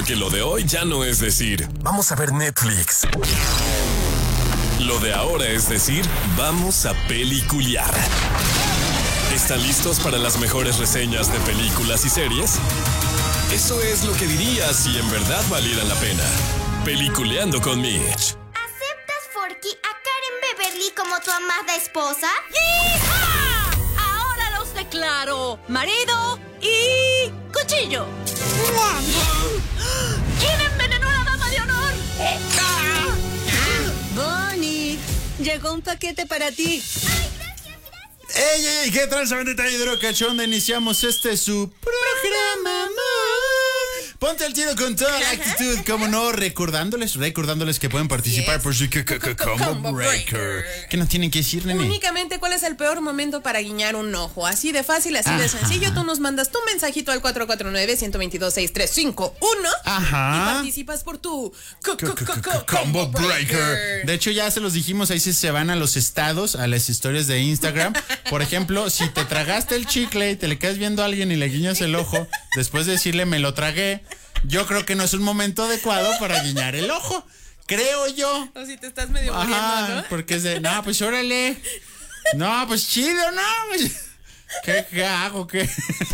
Porque lo de hoy ya no es decir, vamos a ver Netflix. Lo de ahora es decir, vamos a peliculear. ¿Están listos para las mejores reseñas de películas y series? Eso es lo que diría si en verdad valieran la pena. Peliculeando con Mitch. ¿Aceptas, Forky, a Karen Beverly como tu amada esposa? ¡Hija! Ahora los declaro marido y cuchillo. ¿Quién envenenó a la dama de honor? Bonnie, llegó un paquete para ti. ¡Ey! ¿Qué tranza, bandita hidrocachonda? Iniciamos su programa, amor. Ponte al tiro con toda la actitud, como no, recordándoles que pueden participar por su Combo Breaker. ¿Qué nos tienen que decir, nene? Únicamente cuál es el peor momento para guiñar un ojo. Así de fácil, así de sencillo. Tú nos mandas tu mensajito al 449-122-6351. Ajá. Y participas por tu Combo Breaker. De hecho, ya se los dijimos, ahí se van a los estados, a las historias de Instagram. Por ejemplo, si te tragaste el chicle y te le quedas viendo a alguien y le guiñas el ojo, después de decirle me lo tragué, yo creo que no es un momento adecuado para guiñar el ojo. Creo yo. O si te estás medio muriendo, ¿no? Porque es de, no, pues órale. No, pues chido, no. ¿Qué hago? ¿Qué?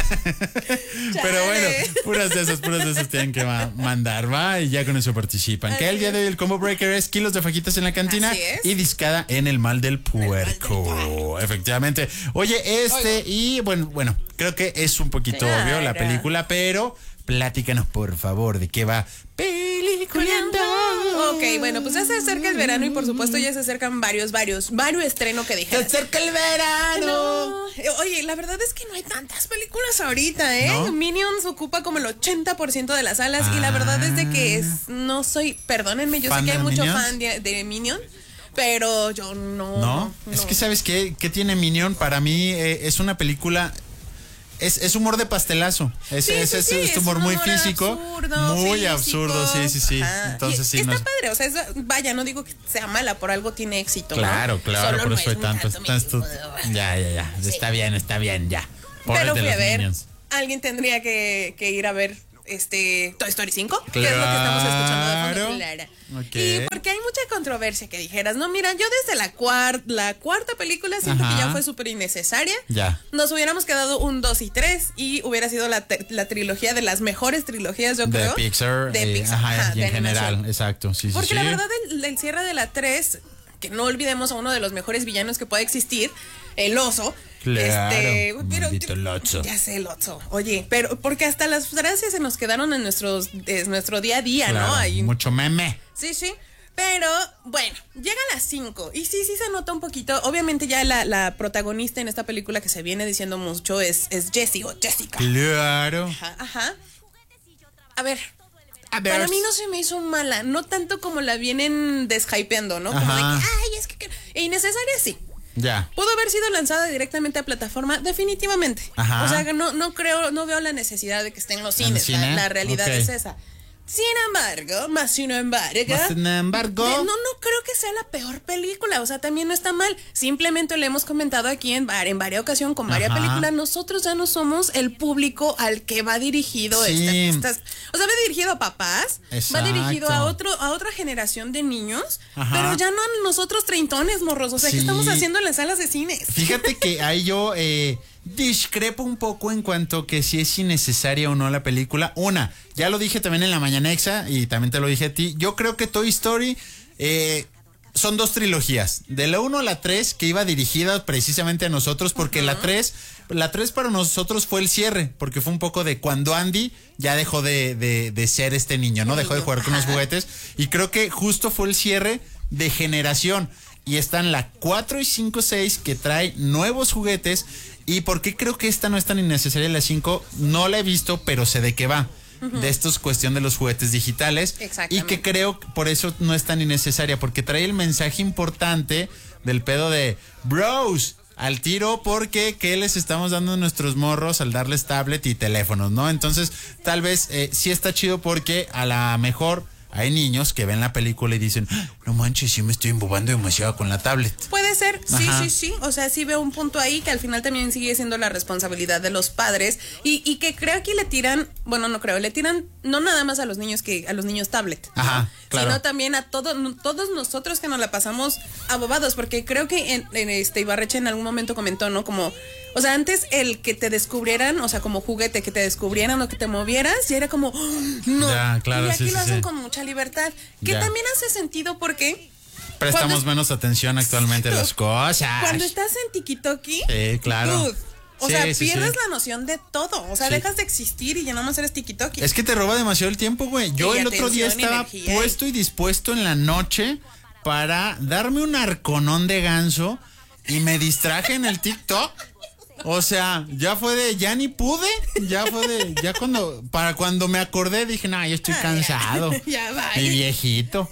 Pero bueno, puras de esas tienen que mandar, ¿va? Y ya con eso participan. Que el día de hoy el Combo Breaker es kilos de fajitas en la cantina y discada en el mal del puerco. Efectivamente. Oye, y bueno, creo que es un poquito obvio la película, pero platícanos, por favor, de qué va Peliculeando. Ok, bueno, pues ya se acerca el verano y por supuesto ya se acercan varios estrenos que dijeron. ¡Se acerca el verano! No. Oye, la verdad es que no hay tantas películas ahorita, ¿eh? ¿No? Minions ocupa como el 80% de las salas y la verdad es de que no soy, perdónenme, yo sé que hay mucho fan de Minions. Pero yo no. Es que, ¿sabes qué? ¿Qué tiene Minion? Para mí es una película... Es humor de pastelazo. Es humor muy físico. Muy absurdo, sí. Ajá. Entonces sí. Está padre, o sea, vaya, no digo que sea mala, por algo tiene éxito. Claro, ¿no? por eso hay tanto. Ya. Está bien, ya. Pero fui a ver. Minions. Alguien tendría que ir a ver Toy Story 5, que es lo que estamos escuchando de fondo. Claro. Okay. Y porque hay mucha controversia que dijeras, no, mira, yo desde la cuarta película siento que ya fue súper innecesaria. Ya. Nos hubiéramos quedado un 2 y 3 y hubiera sido la trilogía de las mejores trilogías, yo creo. De Pixar. Y en general, exacto. Sí, porque la verdad, el cierre de la 3, que no olvidemos a uno de los mejores villanos que puede existir, el oso. Claro, pero el oso. Ya sé, el oso. Oye, pero porque hasta las frases se nos quedaron en nuestro día a día, claro, ¿no? Hay mucho meme. Sí. Pero, bueno, llega a las 5 y sí se nota un poquito. Obviamente ya la protagonista en esta película que se viene diciendo mucho es Jessie o Jessica. Claro. Ajá. A ver. Para mí no se me hizo mala, no tanto como la vienen deshypeando, ¿no? Como de que, es que innecesaria, sí. Ya. Pudo haber sido lanzada directamente a plataforma, definitivamente. Ajá. O sea, no veo la necesidad de que esté en los cines. La realidad es esa. Sin embargo, no creo que sea la peor película, o sea, también no está mal. Simplemente lo hemos comentado aquí en varias ocasiones con varias películas. Nosotros ya no somos el público al que va dirigido o sea, va dirigido a papás. Exacto. Va dirigido a otra generación de niños, pero ya no a nosotros treintones, morros. O sea, ¿qué estamos haciendo en las salas de cine? Fíjate que ahí yo discrepo un poco en cuanto que si es innecesaria o no la película. Ya lo dije también en la Mañanexa y también te lo dije a ti. Yo creo que Toy Story son dos trilogías. De la 1 a la 3 que iba dirigida precisamente a nosotros porque la 3 para nosotros fue el cierre, porque fue un poco de cuando Andy ya dejó de ser este niño, ¿no? Dejó de jugar con los juguetes y creo que justo fue el cierre de generación. Y están la 4 y 5, 6 que trae nuevos juguetes. ¿Y por qué creo que esta no es tan innecesaria? La 5 no la he visto, pero sé de qué va. De esto es cuestión de los juguetes digitales. Y que creo por eso no es tan innecesaria, porque trae el mensaje importante del pedo de bros, al tiro, porque ¿qué les estamos dando a nuestros morros al darles tablet y teléfonos, no? Entonces, tal vez sí está chido porque a la mejor hay niños que ven la película y dicen, no manches, sí me estoy embobando demasiado con la tablet. Puede ser, Ajá. sí. O sea, sí veo un punto ahí que al final también sigue siendo la responsabilidad de los padres y que creo que le tiran, bueno, no creo, le tiran no nada más a los niños que a los niños tablet, Ajá, ¿no? claro. Sino también a todos nosotros que nos la pasamos abobados, porque creo que en Ibarreche en algún momento comentó, ¿no? Como, o sea, antes el que te descubrieran, o sea, como juguete, que te descubrieran o que te movieras, ya era como, ¡oh, no! Ya, claro, y aquí sí, lo sí, hacen sí. con mucha libertad, que Ya. también hace sentido porque Prestamos menos atención actualmente a las cosas. cuando estás en TikToki, Sí, claro. dude, o Sí, sea, sí, pierdes sí. la noción de todo. O sea, Sí. dejas de existir y ya nada más eres TikToki. Es que te roba demasiado el tiempo, güey. Yo Y el otro día atención, estaba energía, puesto y dispuesto en la noche para darme un arconón de ganso y me distraje en el TikTok. O sea, ya fue de, ya ni pude, ya cuando me acordé dije, no, yo estoy cansado. Ya vaya. Mi viejito.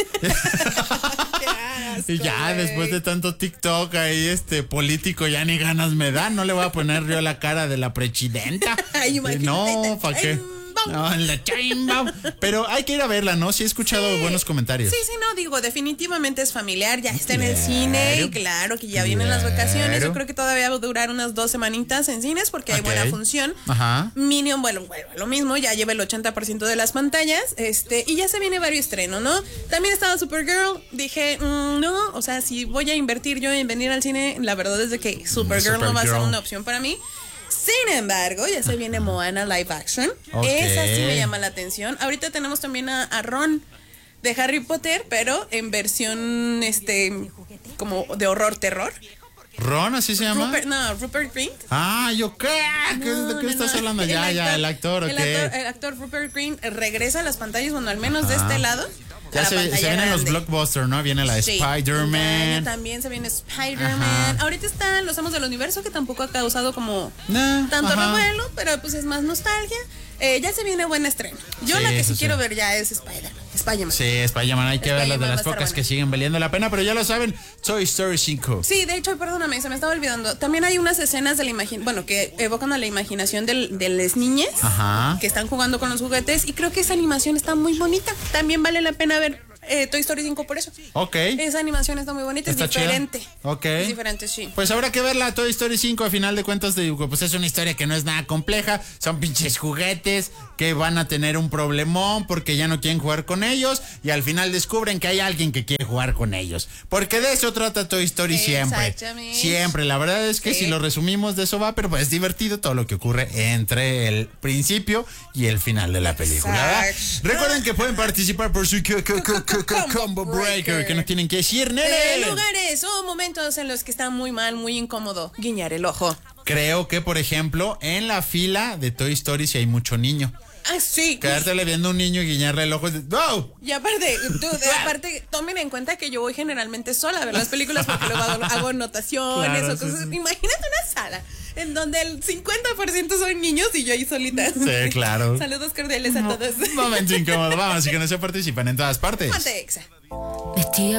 Qué Y ya asco, después güey. de tanto TikTok ahí, político, ya ni ganas me da. No le voy a poner yo la cara de la presidenta. Ay, imagínate, No, ¿para qué? No, en la Chainbaum. Pero hay que ir a verla, ¿no? Sí he escuchado buenos comentarios. Sí, no, digo, definitivamente es familiar, ya está en el Claro. cine y claro que ya vienen las vacaciones. Claro. Yo creo que todavía va a durar unas 2 semanitas en cines porque hay Ok. buena función. Ajá. Minion, bueno, lo mismo, ya lleva el 80% de las pantallas, y ya se viene varios estrenos, ¿no? También estaba Supergirl, dije, no, o sea, si voy a invertir yo en venir al cine, la verdad es de que Supergirl no va a ser Supergirl. una opción para mí. Sin embargo, ya se viene Moana live action. Ok. Esa sí me llama la atención. Ahorita tenemos también a Ron de Harry Potter, pero en versión como de horror terror. ¿Ron así se llama? Rupert Grint. Ah, yo qué. ¿De qué estás hablando? Ya, el actor, ok. El actor Rupert Grint regresa a las pantallas, bueno, al menos de este lado. Ya a la se pantalla vienen los grande. blockbusters, ¿no? Viene la de Sí, este año Spider-Man. también se viene Spider-Man. Ajá. Ahorita están los Amos del Universo, que tampoco ha causado como Nah, tanto ajá. revuelo, pero pues es más nostalgia. Ya se viene buen estreno. Yo Sí, la que eso sí sí. quiero ver ya es Spider-Man. Sí, Spider-Man, hay que ver las de Spider-Man va a las estar pocas buena. que siguen valiendo la pena, pero ya lo saben, Toy Story 5. Sí, de hecho, perdóname, se me estaba olvidando. También hay unas escenas de que evocan a la imaginación de las niñas Ajá. que están jugando con los juguetes y creo que esa animación está muy bonita. También vale la pena ver Toy Story 5 por eso. Ok. Esa animación está muy bonita, Está es chida. diferente. Ok. Es diferente, sí. Pues habrá que verla, Toy Story 5, a final de cuentas, pues es una historia que no es nada compleja, son pinches juguetes que van a tener un problemón porque ya no quieren jugar con ellos y al final descubren que hay alguien que quiere jugar con ellos. Porque de eso trata Toy Story siempre. Exactamente. Siempre, la verdad es que Sí. si lo resumimos de eso va, pero pues es divertido todo lo que ocurre entre el principio y el final de la película. ¿Verdad? Exacto. Recuerden que pueden participar por su Combo Breaker, que nos tienen que decir, nene. Lugares o momentos en los que está muy mal, muy incómodo. Guiñar el ojo. Creo que, por ejemplo, en la fila de Toy Story si hay mucho niño. Ah, sí. Quedártele viendo a un niño y guiñarle el ojo. ¡Wow! Y aparte, tomen en cuenta que yo voy generalmente sola a ver las películas porque luego hago anotaciones Claro, o cosas. sí, sí. Imagínate una sala en donde el 50% son niños y yo ahí solita. Sí, claro. Saludos cordiales a todos. Momento incómodo. Vamos, y que no se participan en todas partes. Ponte Exa.